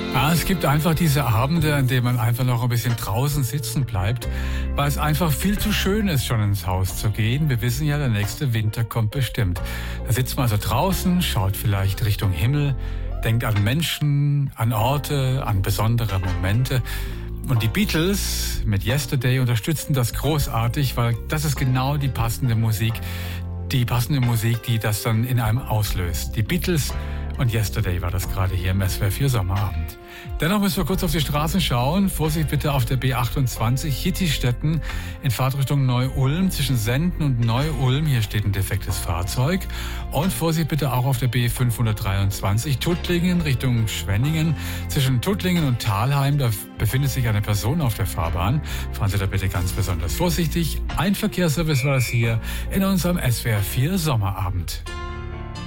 Ja, es gibt einfach diese Abende, an denen man einfach noch ein bisschen draußen sitzen bleibt, weil es einfach viel zu schön ist, schon ins Haus zu gehen. Wir wissen ja, der nächste Winter kommt bestimmt. Da sitzt man also draußen, schaut vielleicht Richtung Himmel, denkt an Menschen, an Orte, an besondere Momente. Und die Beatles mit Yesterday unterstützen das großartig, weil das ist genau die passende Musik, die das dann in einem auslöst. Die Beatles und Yesterday war das gerade hier im SWR 4 Sommerabend. Dennoch müssen wir kurz auf die Straßen schauen. Vorsicht bitte auf der B28 Hittistetten in Fahrtrichtung Neu-Ulm zwischen Senden und Neu-Ulm. Hier steht ein defektes Fahrzeug. Und Vorsicht bitte auch auf der B523 Tuttlingen Richtung Schwenningen. Zwischen Tuttlingen und Thalheim, da befindet sich eine Person auf der Fahrbahn. Fahren Sie da bitte ganz besonders vorsichtig. Ein Verkehrsservice war das hier in unserem SWR 4 Sommerabend.